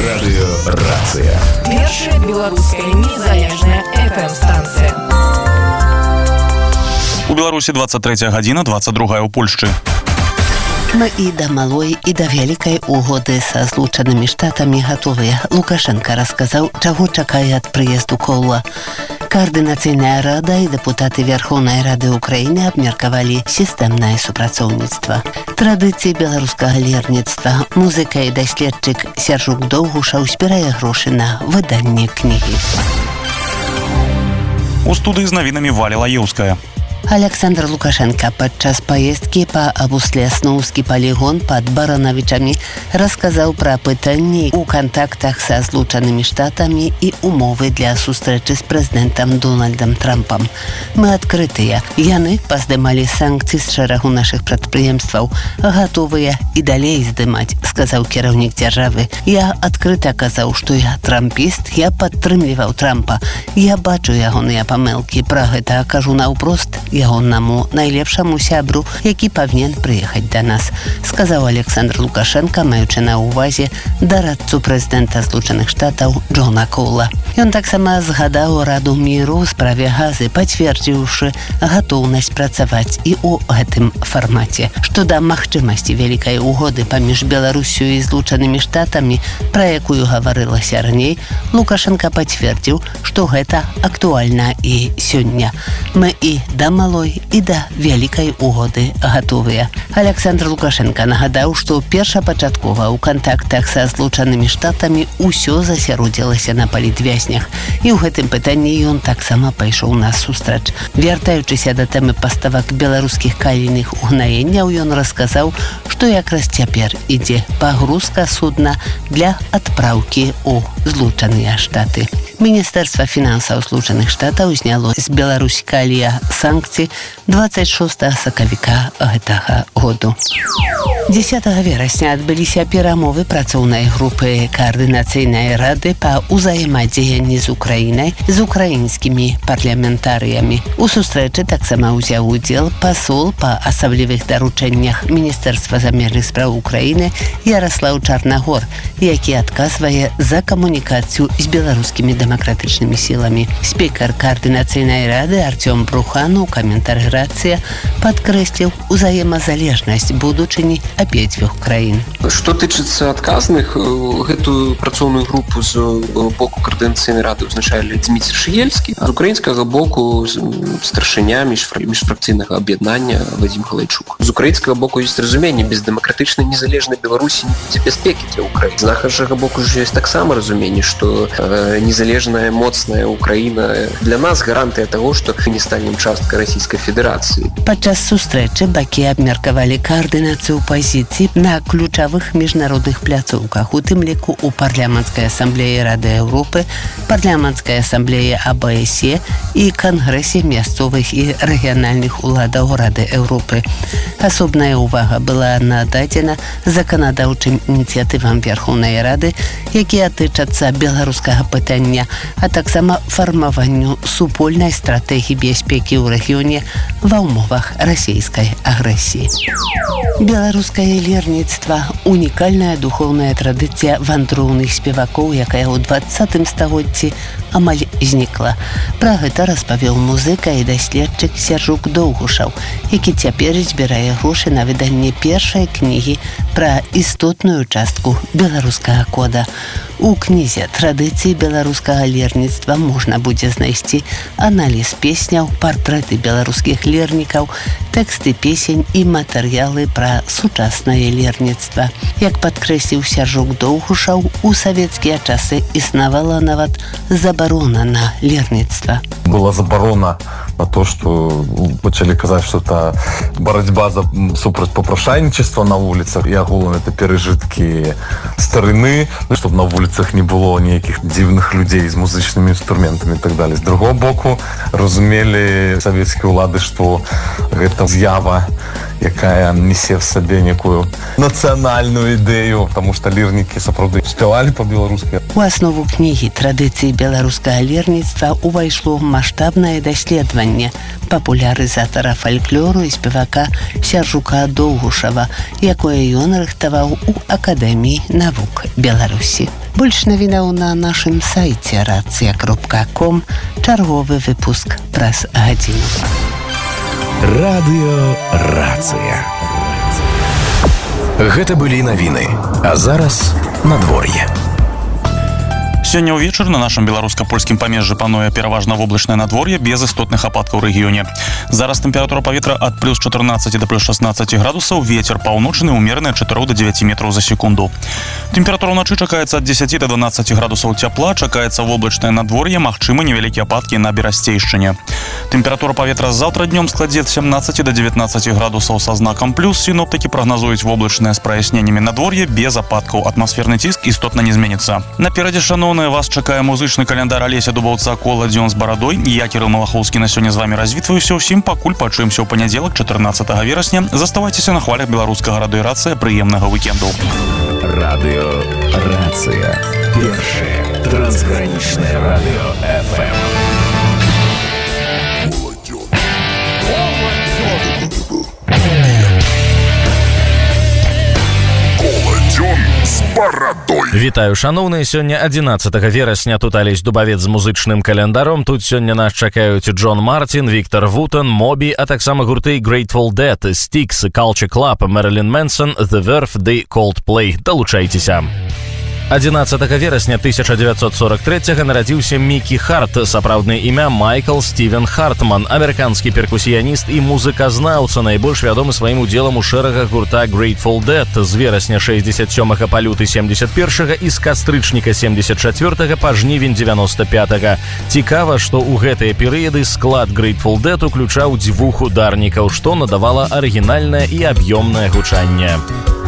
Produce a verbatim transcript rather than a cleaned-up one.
Радыёрацыя. Першая беларуская незалежная эф эм-станцыя. У Беларусі двадцать третья гадзіна, двадцать другая ў Польшчы. Мы і да малой, і да вялікай угоды са Злучанымі Штатамі гатовыя. Лукашенка расказаў, чаго чакае ад прыезду Коула. Координацыйная рада і дэпутаты Верховнай Рады Украіны абмеркавалі сістэмнае супрацоўніцтва. Традыцыі беларускага лірніцтва. Музыка і даследчык Сяржук Доўгушаў збірае грошы на выданне кнігі. У студыі з навінамі Валя Лаеўская. Александр Лукашенко падчас паездкі па Абусле-Сноўскі палігон пад Баранавічамі расказаў пра пытанні ў кантактах са Злучанымі Штатамі і умовы для сустрэчы з прэзідэнтам Дональдам Трампам. Мы адкрытыя. Яны паздымалі санкцыі з шэрагу нашых прадпрыемстваў. Гатовыя і далей здымаць, сказаў кіраўнік дзяржавы. Я адкрыта казаў, што я трампіст, я падтрымліваў Трампа. Я бачу ягоныя памылкі. Пра гэта кажу наўпрост ягоннаму найлепшаму сябру, які павінен прыехаць да нас, сказаў Александр Лукашенко, маючы на ўвазе дарадцу прэзідэнта Злучаных Штатаў Джона Коула. Ён таксама згадаў Раду міру ў справе газы, пацвердзіўшы гатоўнасць працаваць і ў гэтым фармаце. Што да магчымасці вялікай угоды паміж Беларусю і Злучанымі Штатамі, пра якую гаварылася раней, Лукашенко пацвердзіў, што гэта актуальна і сёння. Мы і да малой і да вялікай угоды гатовыя. Александр Лукашенко нагадаў, што першапачаткова ў кантактах са Злучанымі Штатамі ўсё засяродзілася на палітвязнях. І ў гэтым пытанні ён таксама пайшоў насустрач. Вяртаючыся да тэмы паставак беларускіх калійных угнаенняў, ён расказаў, што якраз цяпер ідзе пагрузка судна для адпраўкі ў Злучаныя Штаты. Міністэрства фінансаў Злучаных Штатаў зняло з Беларусі калія санкцыі двадцать шостага сакавіка гэтага году. дзесятага верасня адбыліся перамовы працоўнай групы Координацыйнай рады па ўзаемадзеянні з Украінай з украінскімі парламентарыямі. У сустрэчы таксама ўзяў удзел пасол па асаблівых даручэннях Міністэрства замежных спраў Украіны Ярослаў Чарнагор, які адказвае за камунікацыю з беларускімі дэмакратычнымі сіламі. Спікер Координацыйнай рады Артём Брухан у каментары «Рацыя» падкрэсліў узаемазалежнасць будучыні абедзвюх краін. Што тычыцца адказных, гэтую працоўную групу з боку Координацыйнай рады ўзначалі Дзміцер Шыельскі, а з украінскага боку старшыня міжфракцыйнага аб'яднання Вадзім Галайчук. З украінскага боку ёсць разуменне, без дэмакратычнай незалежнай Беларусі не будзе бяспекі для Украіны. З нашага боку ж ёсць таксама разуменне, што незалежная, моцная Украіна для нас гарантыя таго, што мы не станем часткай Расійскай Федэрацыі. Падчас сустрэчы бакі абмеркавалі каардынацыю пазіцый на ключавых міжнародных пляцоўках, у тым ліку ў парламенцкай асамблеі Рады Еўропы, парламенцкай асамблеі а бэ эс е і кангрэсе мясцовых і рэгіянальных уладаў Рады Еўропы. Асобная ўвага была нададзена заканадаўчым ініцыятывам Верховнай Рады, якія тычацца беларускага пытання, а таксама фармаванню супольнай стратэгіі бяспекі ў рэгіёне ва ўмовах расійскай агрэсіі. Беларускае лірніцтва – унікальная духоўная традыцыя вандроўных спевакоў, якая ў двадцатым стагоддзі амаль знікла. Пра гэта распавёў музыка і даследчык Сяржук Доўгушаў, які цяпер збірае грошы на выданне першай кнігі пра істотную частку беларускага кода. У кнізе «Традыцыі беларускага лірніцтва» можна будзе знайсці аналіз песняў, партрэты беларускіх лірнікаў, тэксты песень і матэрыялы пра сучаснае лірніцтва. Як падкрэсліў Сяржук Доўгушаў, у савецкія часы існавала нават забарона на лірніцтва. Была забарона на то, что пачалі казаць, что это барацьба за супраць попрашайнічества на вуліцах, і агулам это перажыткі старыны, чтобы на вуліцах не было ніякіх дзіўных людзей з музычнымі інструментамі і так далее. З другого боку, разумелі савецкія ўлады, што гэта з'ява, якая несе в сабе некую нацыянальную ідэю, потому что лірнікі сапраўды спявалі па-беларуску. У аснову кнігі «Традыцыі беларускага лірніцтва» увайшло маштабнае даследаванне папулярызатара фальклору і спевака Сяржука Доўгушава, якое ён рыхтаваў у Акадэміі навук. навук Беларусі. Больш навінаў на нашым сайце рацыя кропка ком. Чарговы выпуск праз гадзіну. Радыё Рацыя. Гэта былі навіны, а зараз надвор'е. Сёння ўвечары на нашым беларуска-польскім памежжы пануе пераважна воблачнае надвор'е без істотных ападкаў у рэгіёне. Зараз тэмпература паветра ад плюс чатырнаццаць да плюс шаснаццаць градусаў, вецер паўночны ўмераны ад чатырох да дзевяці метраў за секунду. Тэмпература ўначы чакаецца ад дзесяці да дванаццаці градусаў цяпла, чакаецца воблачнае надвор'е, магчымы невялікія ападкі на берасцейшчыне. Тэмпература паветра заўтра днём складзе ад сямнаццаці да дзевятнаццаці градусаў са знакам плюс. Сіноптыкі прагназуюць воблачнае з праясненнямі надвор'е без ападкаў. Атмасферны ціск істотна не зменіцца. Наперадзе, шаноўныя, вас чакае музычны каляндар Алеся Дубаўца «Кола дзён з барадой». Я, Кірыл Малахоўскі, на сёння з вамі развітваюся ўсім, пакуль пачуемся ў панядзелак чатырнаццатага верасня. Заставайцеся на хвалях беларускага радыё Рацыя. Прыемнага вікенду. Радыё Рацыя. Першае трансгранічнае радыё эф эм. Вітаю, шаноўныя, сёння адзінаццатага верасня, тут Алесь Дубавец з музычным календаром. Тут сёння нас чакаюць Джон Мартин, Віктор Вутон, Мобі, а таксама гурты Grateful Dead, Styx, Culture Club, Marilyn Manson, The Verve ды Coldplay. Далучайцеся. адзінаццатага верасня тысяча дзевяцьсот сорок трэцяга нарадзіўся Мікі Харт, сапраўднае імя Майкл Стівен Хартман, амерыканскі перкусіяніст і музыказнаўца, найбольш вядомы сваім удзелам у шэрагах гурта Grateful Dead з верасня шэсцьдзесят сёмага па люты семдзесят першага і з кастрычніка семдзесят чацвёртага па жнівень дзевяноста пятага. Цікава, што ў гэтыя перыяды склад Grateful Dead уключаў дзвюх ударнікаў, што надавала арыгінальнае і аб'ёмнае гучанне.